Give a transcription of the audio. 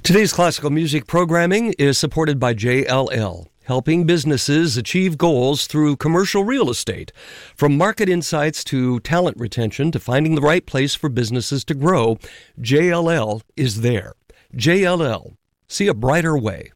Today's classical music programming is supported by JLL, helping businesses achieve goals through commercial real estate. From market insights to talent retention to finding the right place for businesses to grow, JLL is there. JLL, see a brighter way.